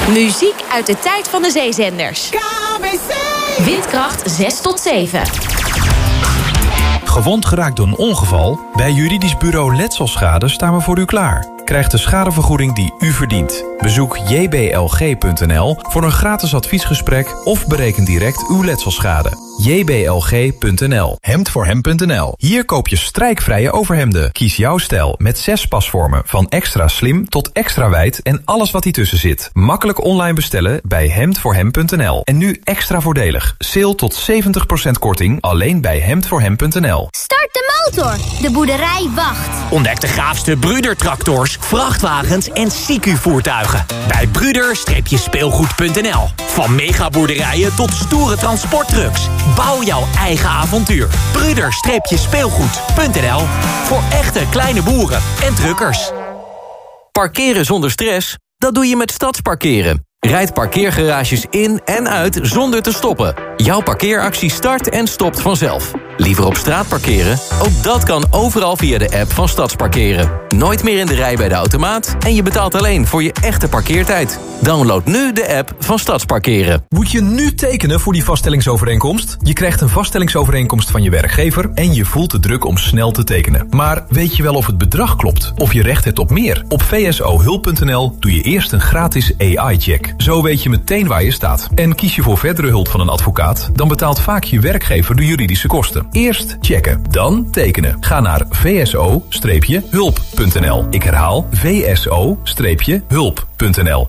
Muziek uit de tijd van de zeezenders. KBC. Windkracht 6 tot 7. Gewond geraakt door een ongeval? Bij juridisch bureau Letselschade staan we voor u klaar. Krijg de schadevergoeding die u verdient. Bezoek jblg.nl voor een gratis adviesgesprek of bereken direct uw letselschade. jblg.nl. Hemdvoorhem.nl. Hier koop je strijkvrije overhemden. Kies jouw stijl met 6 pasvormen. Van extra slim tot extra wijd en alles wat tussen zit. Makkelijk online bestellen bij hemdvoorhem.nl. En nu extra voordelig. Sale tot 70% korting alleen bij hemdvoorhem.nl. Start de motor. De boerderij wacht. Ontdek de gaafste Brüder-tractors, vrachtwagens en CQ-voertuigen. Bij Brüder-speelgoed.nl. Van megaboerderijen tot stoere transporttrucks. Bouw jouw eigen avontuur. Brüder-speelgoed.nl. Voor echte kleine boeren en truckers. Parkeren zonder stress? Dat doe je met Stadsparkeren. Rijd parkeergarages in en uit zonder te stoppen. Jouw parkeeractie start en stopt vanzelf. Liever op straat parkeren? Ook dat kan overal via de app van Stadsparkeren. Nooit meer in de rij bij de automaat en je betaalt alleen voor je echte parkeertijd. Download nu de app van Stadsparkeren. Moet je nu tekenen voor die vaststellingsovereenkomst? Je krijgt een vaststellingsovereenkomst van je werkgever en je voelt de druk om snel te tekenen. Maar weet je wel of het bedrag klopt? Of je recht hebt op meer? Op vsohulp.nl doe je eerst een gratis AI-check. Zo weet je meteen waar je staat. En kies je voor verdere hulp van een advocaat, dan betaalt vaak je werkgever de juridische kosten. Eerst checken, dan tekenen. Ga naar vso-hulp.nl. Ik herhaal vso-hulp.nl.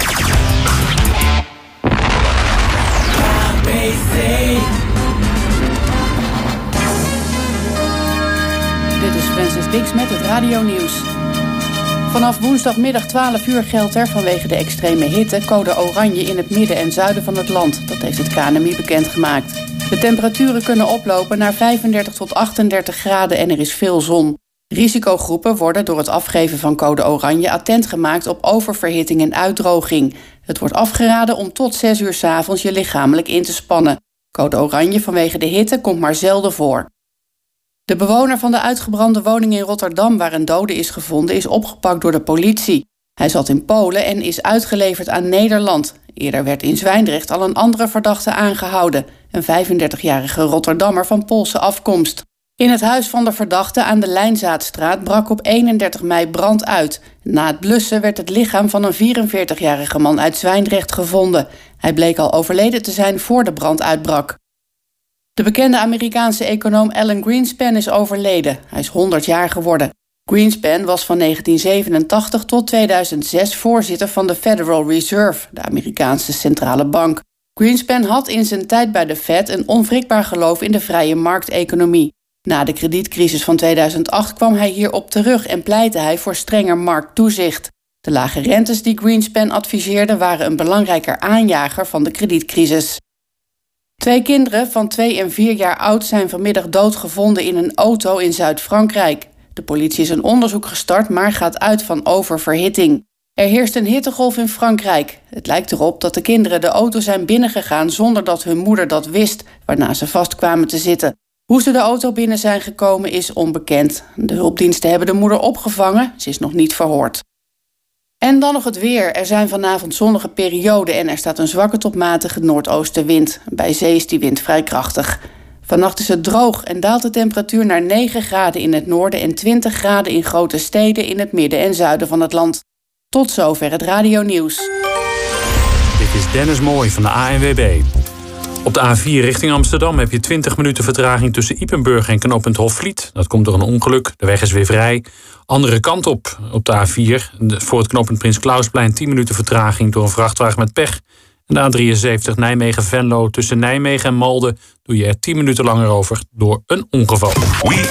Dit is Francis Dix met het radionieuws. Vanaf woensdagmiddag 12 uur geldt er vanwege de extreme hitte code oranje in het midden en zuiden van het land. Dat heeft het KNMI bekendgemaakt. De temperaturen kunnen oplopen naar 35 tot 38 graden en er is veel zon. Risicogroepen worden door het afgeven van code oranje attent gemaakt op oververhitting en uitdroging. Het wordt afgeraden om tot 6 uur 's avonds je lichamelijk in te spannen. Code oranje vanwege de hitte komt maar zelden voor. De bewoner van de uitgebrande woning in Rotterdam waar een dode is gevonden is opgepakt door de politie. Hij zat in Polen en is uitgeleverd aan Nederland. Eerder werd in Zwijndrecht al een andere verdachte aangehouden. Een 35-jarige Rotterdammer van Poolse afkomst. In het huis van de verdachte aan de Lijnzaadstraat brak op 31 mei brand uit. Na het blussen werd het lichaam van een 44-jarige man uit Zwijndrecht gevonden. Hij bleek al overleden te zijn voor de brand uitbrak. De bekende Amerikaanse econoom Alan Greenspan is overleden. Hij is 100 jaar geworden. Greenspan was van 1987 tot 2006 voorzitter van de Federal Reserve, de Amerikaanse centrale bank. Greenspan had in zijn tijd bij de Fed een onwrikbaar geloof in de vrije markteconomie. Na de kredietcrisis van 2008 kwam hij hierop terug en pleitte hij voor strenger markttoezicht. De lage rentes die Greenspan adviseerde waren een belangrijker aanjager van de kredietcrisis. 2 kinderen van 2 en 4 jaar oud zijn vanmiddag doodgevonden in een auto in Zuid-Frankrijk. De politie is een onderzoek gestart, maar gaat uit van oververhitting. Er heerst een hittegolf in Frankrijk. Het lijkt erop dat de kinderen de auto zijn binnengegaan zonder dat hun moeder dat wist, waarna ze vast kwamen te zitten. Hoe ze de auto binnen zijn gekomen is onbekend. De hulpdiensten hebben de moeder opgevangen, ze is nog niet verhoord. En dan nog het weer. Er zijn vanavond zonnige perioden en er staat een zwakke tot matige noordoostenwind. Bij zee is die wind vrij krachtig. Vannacht is het droog en daalt de temperatuur naar 9 graden in het noorden en 20 graden in grote steden in het midden en zuiden van het land. Tot zover het radionieuws. Dit is Dennis Mooij van de ANWB. Op de A4 richting Amsterdam heb je 20 minuten vertraging tussen Ypenburg en knooppunt Hofvliet. Dat komt door een ongeluk. De weg is weer vrij. Andere kant op de A4. Voor het knooppunt Prins Clausplein 10 minuten vertraging door een vrachtwagen met pech. En de A73 Nijmegen-Venlo tussen Nijmegen en Malden doe je er 10 minuten langer over door een ongeval.